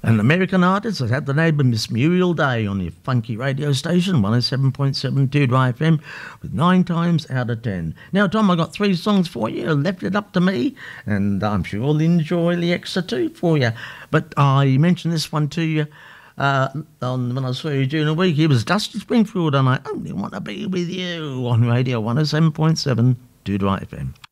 An American artist that had the name of Miss Muriel Day on your funky radio station, 107.7 Dry FM, with 9 times out of 10. Now, Tom, I got 3 songs for you. Left it up to me, and I'm sure you'll enjoy the extra 2 for you. But I mentioned this one to you when I saw you during the week. It was Dusty Springfield, and I only want to be with you on radio 107.7 Dry FM.